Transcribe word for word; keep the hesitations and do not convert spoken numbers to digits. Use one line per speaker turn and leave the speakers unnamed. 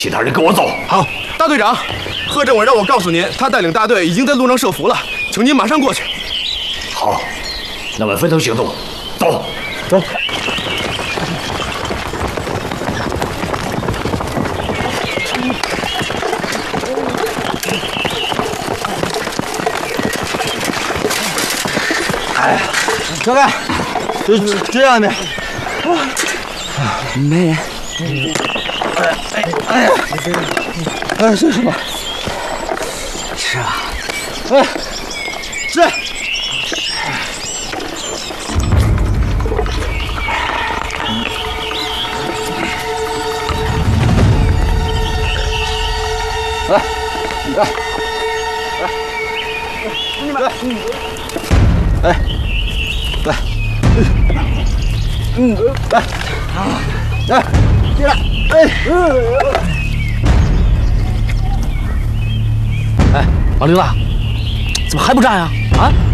其他人跟我走。
好，大队长，贺政委让我告诉您，他带领大队已经在路上设伏了，请您马上过去。
好，那么分头行动，走，
走。
哎呀，小盖，这这样的，没人。哎哎哎呀，哎，这什么？吃啊！哎，吃。来，来，来，来，哎，来，嗯，来，来，进来，哎，
哎，老刘子，怎么还不站呀？啊？